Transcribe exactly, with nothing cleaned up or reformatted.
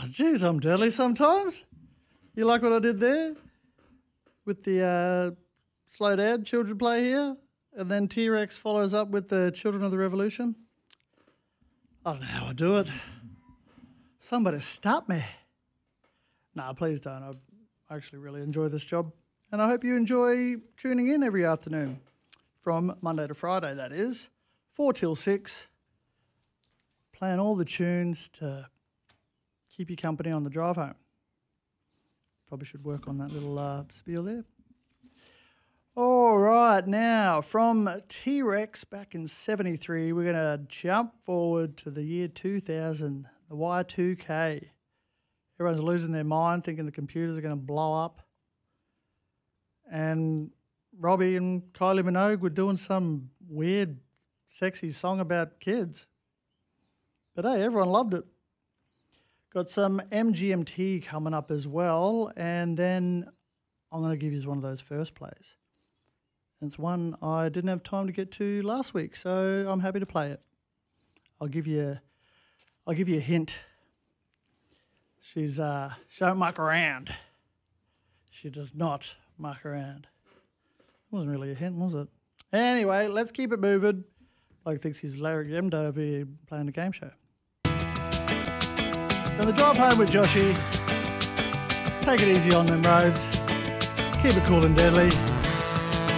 geez, I'm deadly sometimes. You like what I did there? With the uh, slow dad children play here, and then T-Rex follows up with the Children of the Revolution. I don't know how I do it. Somebody stop me. Nah, please don't. I actually really enjoy this job. And I hope you enjoy tuning in every afternoon. From Monday to Friday, that is. Four till six. Playing all the tunes to keep you company on the drive home. Probably should work on that little uh, spiel there. All right, now from T-Rex back in seventy-three, we're going to jump forward to the year two thousand, the Y two K. Everyone's losing their mind thinking the computers are going to blow up. And Robbie and Kylie Minogue were doing some weird, sexy song about kids. But hey, everyone loved it. Got some M G M T coming up as well. And then I'm going to give you one of those first plays. It's one I didn't have time to get to last week, so I'm happy to play it. I'll give you, I'll give you a hint. She's uh, she don't muck around. She does not muck around. It wasn't really a hint, was it? Anyway, let's keep it moving. Bloke thinks he's Larry Gemdo over here playing a game show. On the drive home with Joshy. Take it easy on them roads. Keep it cool and deadly.